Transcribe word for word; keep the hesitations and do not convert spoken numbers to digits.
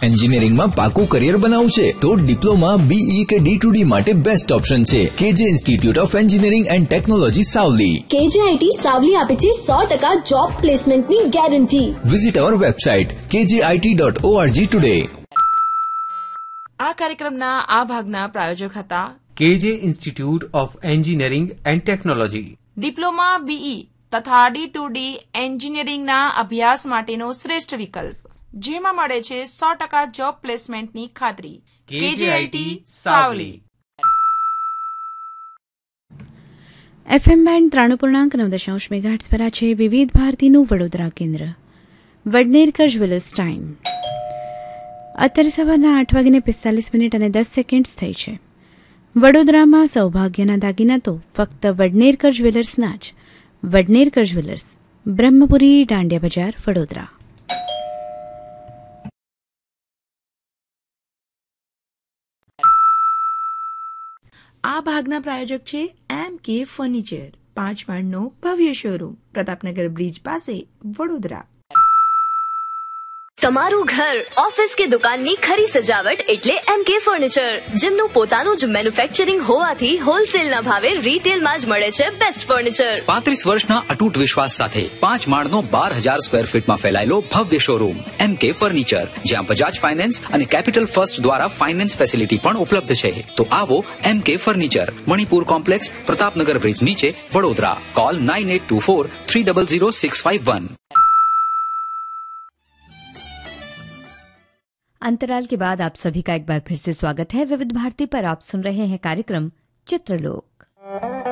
એન્જિનિયરિંગમાં પાકું કરિયર બનાવવું છે તો ડિપ્લોમા બીઈ કે ડી ટુ ડી માટે બેસ્ટ ઓપ્શન છે કેજે institute of engineering and technology Savli. કેજેઆઈટી Savli આપે છે સો ટકા જોબ પ્લેસમેન્ટની ગેરંટી. વિઝિટ અવર વેબસાઇટ કેજેઆઈટી ડોટ ઓઆરજી ટુડે. આ કાર્યક્રમના આ ભાગના પ્રાયોજક હતા કેજે institute of engineering and technology. Diploma BE તથા ડી ટુ ડી એન્જિનિયરિંગના અભ્યાસ માટેનો શ્રેષ્ઠ વિકલ્પ, જેમાં મળે છે સો ટકા જોબ પ્લેસમેન્ટની ખાતરી. કેજેઆઈટી સાવલી. એફએમ બેન્ડ ત્રાણું પૂર્ણાંક નવ દશાંશ મેગાહર્ટ્ઝ પર આ છે વિવિધ ભારતીનું વડોદરા કેન્દ્ર. વડનેરકર જ્વેલર્સ ટાઈમ અત્યારે સવારના આઠ વાગીને પિસ્તાલીસ મિનિટ અને દસ સેકન્ડ્સ થઈ છે. વડોદરામાં સૌભાગ્યના દાગીના તો ફક્ત વડનેરકર જ્વેલર્સના જ. વડનેરકર જ્વેલર્સ, બ્રહ્મપુરી, દાંડિયા બજાર, વડોદરા. આ ભાગના પ્રાયોજક છે એમ કે ફર્નિચર, પાંચ માળનો ભવ્ય શોરૂમ, પ્રતાપનગર બ્રિજ પાસે, વડોદરા. તમારું ઘર, ઓફિસ કે દુકાનની ખરી સજાવટ એટલે એમ કે ફર્નિચર, જેમનું પોતાનું જ મેન્યુફેક્ચરિંગ હોવાથી હોલસેલના ભાવે રિટેલમાં જ મળે છે બેસ્ટ ફર્નિચર. પાંત્રીસ વર્ષના અતૂટ વિશ્વાસ સાથે પાંચ માળનો બાર હજાર સ્ક્વેર ફીટમાં ફેલાયેલો ભવ્ય શોરૂમ એમ કે ફર્નિચર, જ્યાં બજાજ ફાઇનાન્સ અને કેપિટલ ફર્સ્ટ દ્વારા ફાઇનાન્સ ફેસિલિટી પણ ઉપલબ્ધ છે. તો આવો એમ કે furniture, Manipur complex, Pratapnagar bridge નીચે, Vadodara. Call nine eight two four three double zero six five one. अंतराल के बाद आप सभी का एक बार फिर से स्वागत है. विविध भारती पर आप सुन रहे हैं कार्यक्रम चित्रलोक.